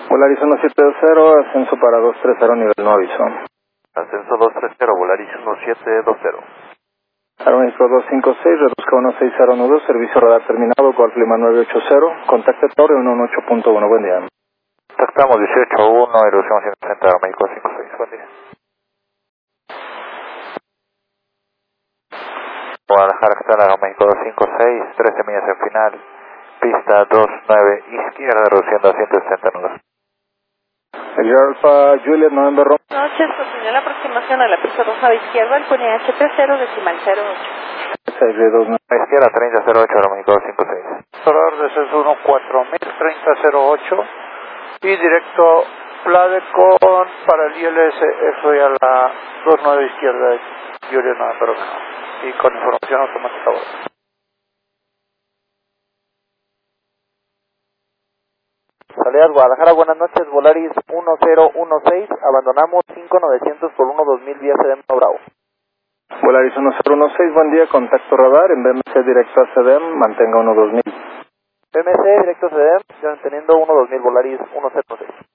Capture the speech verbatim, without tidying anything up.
Volaris uno siete dos cero, ascenso para dos tres cero, nivel no aviso. Ascenso dos tres cero, Volaris uno siete dos cero. Aeroméxico dos cinco seis, reduzca uno seis cero uno dos, servicio radar terminado, Golf Lima nueve ocho cero, contacte torre uno uno ocho punto uno, buen día. Contactamos dieciocho uno, erosión ciento sesenta, Aeroméxico cinco seis, buen día. Guadalajara, Axel, Aeroméxico dos cinco seis, trece millas en final, pista dos nueve, izquierda, reduciendo a ciento sesenta nudos. El Alfa Juliet November Romeo. Buenas noches, con señal aproximación a la pista dos a la izquierda, el pone H T cero decimal cero ocho. seis dos nueve. A izquierda treinta cero ocho, Aeroméxico dos cinco seis. Solar de C S uno cuatro mil, treinta cero ocho y directo Pladecon para el I L S, estoy a la dos nueve izquierda de Juliet November Romeo y con información automática. Salidas Guadalajara, buenas noches, Volaris uno cero uno seis, abandonamos cinco novecientos por uno dos mil vía C D M Bravo. Volaris uno cero uno seis, buen día, contacto radar, en B M C directo a C D M, mantenga uno dos mil. B M C directo C D M, manteniendo uno dos mil, Volaris uno cero uno seis.